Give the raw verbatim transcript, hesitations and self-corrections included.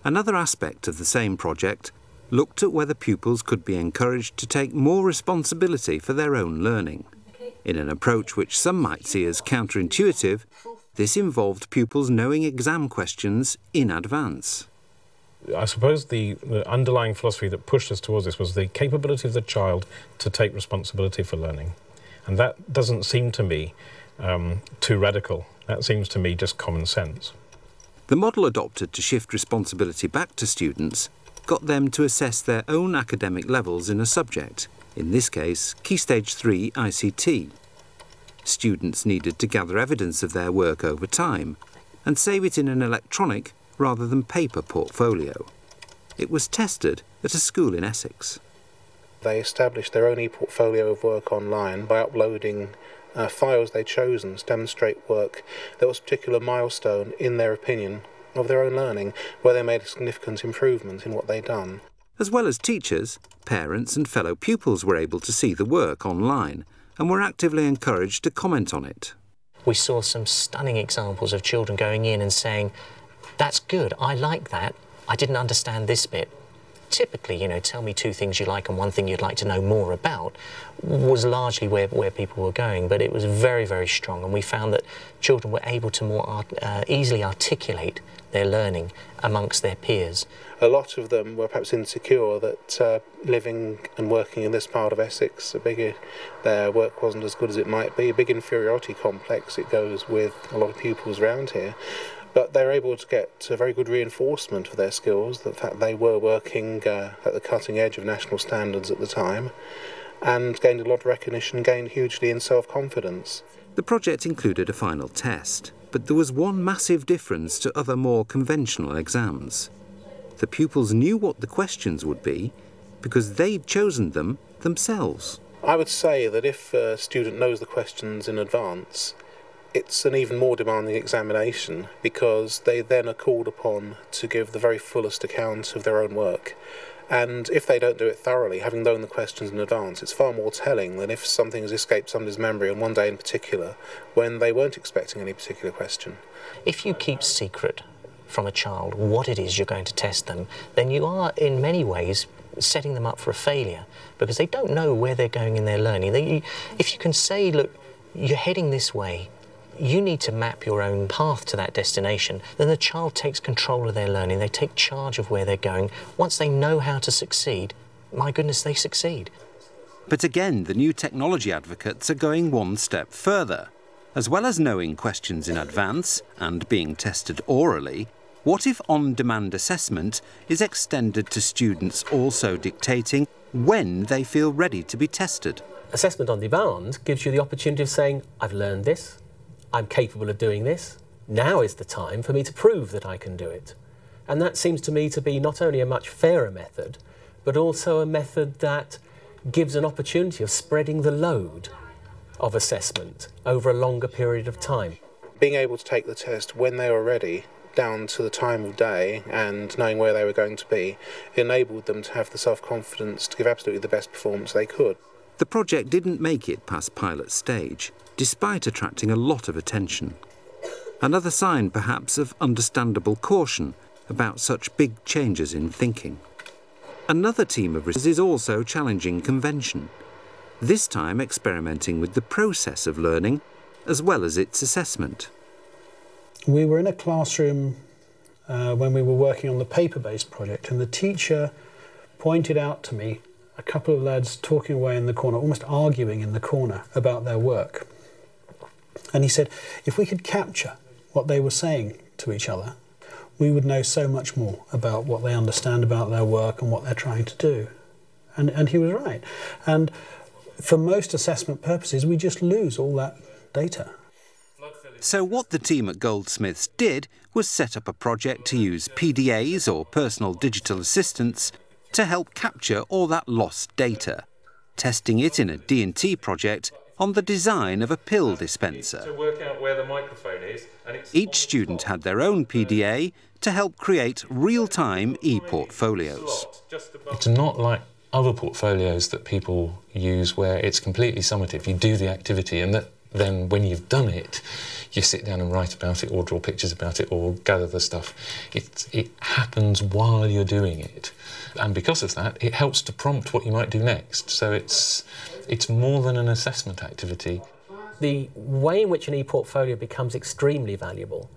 Another aspect of the same project looked at whether pupils could be encouraged to take more responsibility for their own learning. In an approach which some might see as counterintuitive, this involved pupils knowing exam questions in advance. I suppose the, the underlying philosophy that pushed us towards this was the capability of the child to take responsibility for learning. And that doesn't seem to me um, too radical. That seems to me just common sense. The model adopted to shift responsibility back to students got them to assess their own academic levels in a subject, in this case, Key Stage three I C T. Students needed to gather evidence of their work over time and save it in an electronic rather than paper portfolio. It was tested at a school in Essex. They established their own e-portfolio of work online by uploading uh, files they'd chosen to demonstrate work that was a particular milestone, in their opinion, of their own learning, where they made a significant improvement in what they'd done. As well as teachers, parents and fellow pupils were able to see the work online and were actively encouraged to comment on it. We saw some stunning examples of children going in and saying, "That's good, I like that, I didn't understand this bit." Typically, you know, tell me two things you like and one thing you'd like to know more about was largely where, where people were going, but it was very, very strong, and we found that children were able to more art, uh, easily articulate their learning amongst their peers. A lot of them were perhaps insecure that uh, living and working in this part of Essex, a big, their work wasn't as good as it might be, a big inferiority complex it goes with a lot of pupils around here. But they were able to get a very good reinforcement of their skills, the fact they were working uh, at the cutting edge of national standards at the time, and gained a lot of recognition, gained hugely in self-confidence. The project included a final test, but there was one massive difference to other more conventional exams. The pupils knew what the questions would be because they'd chosen them themselves. I would say that if a student knows the questions in advance, it's an even more demanding examination because they then are called upon to give the very fullest account of their own work. And if they don't do it thoroughly, having known the questions in advance, it's far more telling than if something has escaped somebody's memory on one day in particular when they weren't expecting any particular question. If you keep secret from a child what it is you're going to test them, then you are in many ways setting them up for a failure because they don't know where they're going in their learning. They, if you can say, look, you're heading this way, you need to map your own path to that destination, then the child takes control of their learning, they take charge of where they're going. Once they know how to succeed, my goodness, they succeed. But again, the new technology advocates are going one step further. As well as knowing questions in advance and being tested orally, what if on-demand assessment is extended to students also dictating when they feel ready to be tested? Assessment on demand gives you the opportunity of saying, I've learned this, I'm capable of doing this, now is the time for me to prove that I can do it. And that seems to me to be not only a much fairer method, but also a method that gives an opportunity of spreading the load of assessment over a longer period of time. Being able to take the test when they were ready, down to the time of day and knowing where they were going to be, enabled them to have the self-confidence to give absolutely the best performance they could. The project didn't make it past pilot stage, despite attracting a lot of attention. Another sign, perhaps, of understandable caution about such big changes in thinking. Another team of researchers is also challenging convention, this time experimenting with the process of learning as well as its assessment. We were in a classroom uh, when we were working on the paper-based project, and the teacher pointed out to me a couple of lads talking away in the corner, almost arguing in the corner about their work. And he said, if we could capture what they were saying to each other, we would know so much more about what they understand about their work and what they're trying to do. And, and he was right. And for most assessment purposes, we just lose all that data. So what the team at Goldsmiths did was set up a project to use P D As, or personal digital assistants, to help capture all that lost data, testing it in a D and T project on the design of a pill dispenser. To work out where the microphone is, and each student had their own P D A to help create real-time e-portfolios. It's not like other portfolios that people use where it's completely summative. You do the activity and that then when you've done it, you sit down and write about it or draw pictures about it or gather the stuff. It, it happens while you're doing it. And because of that, it helps to prompt what you might do next. So it's, it's more than an assessment activity. The way in which an e-portfolio becomes extremely valuable